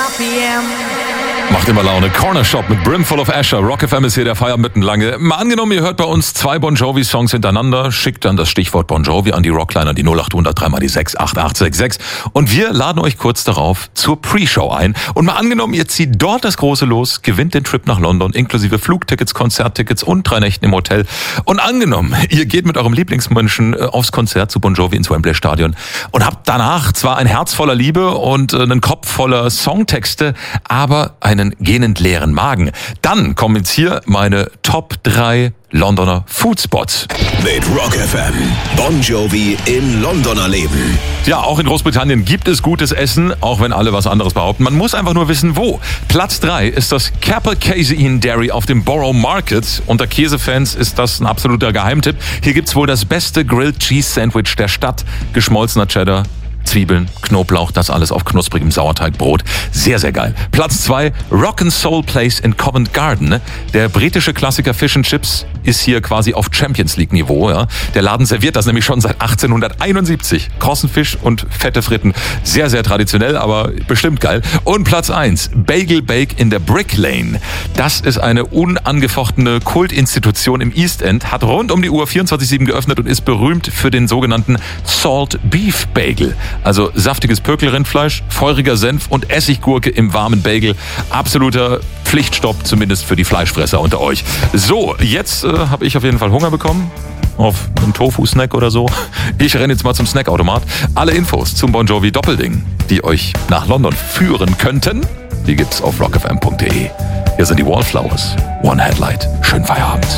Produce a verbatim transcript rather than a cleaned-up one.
R P M. Macht immer Laune. Corner Shop mit Brimful of Asher. Rock F M ist hier der Feierabendmittenlange. Mal angenommen, ihr hört bei uns zwei Bon Jovi-Songs hintereinander, schickt dann das Stichwort Bon Jovi an die Rockline, an die null acht hundert drei mal die sechs acht acht sechs sechs. Und wir laden euch kurz darauf zur Pre-Show ein. Und mal angenommen, ihr zieht dort das große Los, gewinnt den Trip nach London, inklusive Flugtickets, Konzerttickets und drei Nächten im Hotel. Und angenommen, ihr geht mit eurem Lieblingsmenschen aufs Konzert zu Bon Jovi ins Wembley Stadion und habt danach zwar ein Herz voller Liebe und einen Kopf voller Songtexte, aber einen gähnend leeren Magen. Dann kommen jetzt hier meine Top drei Londoner Foodspots. Mit Rock F M. Bon Jovi in Londoner Leben. Ja, auch in Großbritannien gibt es gutes Essen, auch wenn alle was anderes behaupten. Man muss einfach nur wissen, wo. Platz drei ist das Capel Casein Dairy auf dem Borough Market. Unter Käsefans ist das ein absoluter Geheimtipp. Hier gibt's wohl das beste Grilled Cheese Sandwich der Stadt. Geschmolzener Cheddar, Zwiebeln, Knoblauch, das alles auf knusprigem Sauerteigbrot. Sehr, sehr geil. Platz zwei, Rock'n'Soul Place in Covent Garden. Der britische Klassiker Fish and Chips ist hier quasi auf Champions League Niveau. Ja. Der Laden serviert das nämlich schon seit achtzehnhunderteinundsiebzig. Krossen Fisch und fette Fritten. Sehr, sehr traditionell, aber bestimmt geil. Und Platz eins, Bagel Bake in der Brick Lane. Das ist eine unangefochtene Kultinstitution im East End, hat rund um die Uhr vierundzwanzig sieben geöffnet und ist berühmt für den sogenannten Salt Beef Bagel. Also saftiges Pökelrindfleisch, feuriger Senf und Essiggurke im warmen Bagel. Absoluter Pflichtstopp, zumindest für die Fleischfresser unter euch. So, jetzt äh, habe ich auf jeden Fall Hunger bekommen. Auf einen Tofu-Snack oder so. Ich renne jetzt mal zum Snackautomat. Alle Infos zum Bon Jovi Doppelding, die euch nach London führen könnten, die gibt's auf rock f m punkt d e. Hier sind die Wallflowers. One Headlight. Schönen Feierabend.